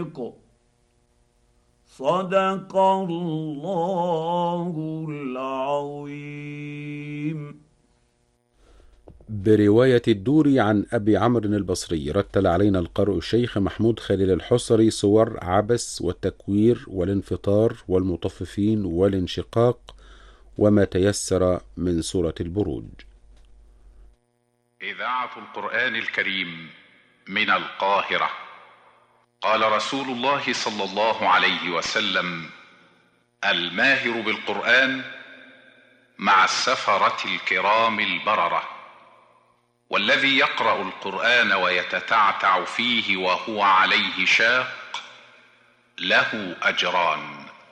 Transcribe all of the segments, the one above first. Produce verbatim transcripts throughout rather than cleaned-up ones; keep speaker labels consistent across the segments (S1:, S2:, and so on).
S1: الصديق. صدق الله العظيم.
S2: برواية الدوري عن أبي عمرو البصري، رتل علينا القارئ الشيخ محمود خليل الحصري سور عبس والتكوير والانفطار والمطففين والانشقاق وما تيسر من سورة البروج.
S3: إذاعة القرآن الكريم من القاهرة. قال رسول الله صلى الله عليه وسلم: الماهر بالقرآن مع السفرة الكرام البررة، والذي يقرأ القرآن ويتتعتع فيه وهو عليه شاق له أجران.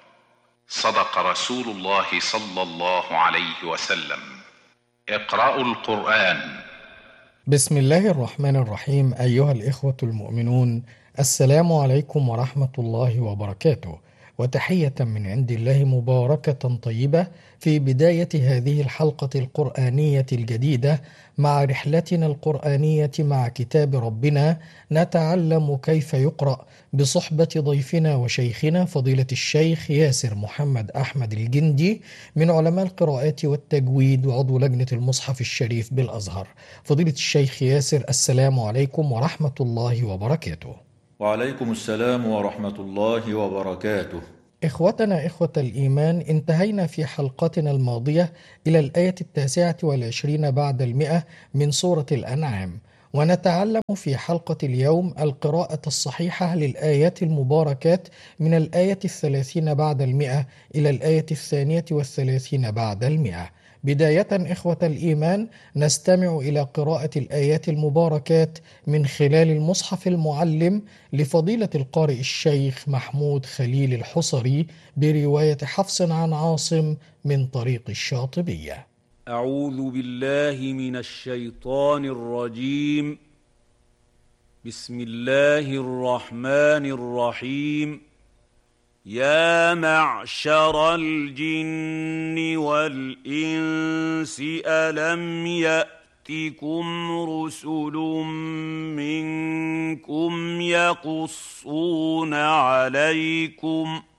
S3: صدق رسول الله صلى الله عليه وسلم. اقرأوا القرآن.
S4: بسم الله الرحمن الرحيم. أيها الإخوة المؤمنون، السلام عليكم ورحمة الله وبركاته، وتحية من عند الله مباركة طيبة في بداية هذه الحلقة القرآنية الجديدة مع رحلتنا القرآنية مع كتاب ربنا، نتعلم كيف يقرأ بصحبة ضيفنا وشيخنا فضيلة الشيخ ياسر محمد أحمد الجندي من علماء القراءات والتجويد وعضو لجنة المصحف الشريف بالأزهر. فضيلة الشيخ ياسر، السلام عليكم ورحمة الله وبركاته.
S5: وعليكم السلام ورحمة الله وبركاته.
S4: إخوتنا إخوة الإيمان، انتهينا في حلقتنا الماضية إلى الآية التاسعة والعشرين بعد المئة من سورة الأنعام، ونتعلم في حلقة اليوم القراءة الصحيحة للآيات المباركات من الآية الثلاثين بعد المئة إلى الآية الثانية والثلاثين بعد المئة. بداية إخوة الإيمان، نستمع إلى قراءة الآيات المباركات من خلال المصحف المعلم لفضيلة القارئ الشيخ محمود خليل الحصري برواية حفص عن عاصم من طريق الشاطبية.
S1: أعوذ بالله من الشيطان الرجيم. بسم الله الرحمن الرحيم. يا معشر الجن والإنس ألم يأتكم رسل منكم يقصون عليكم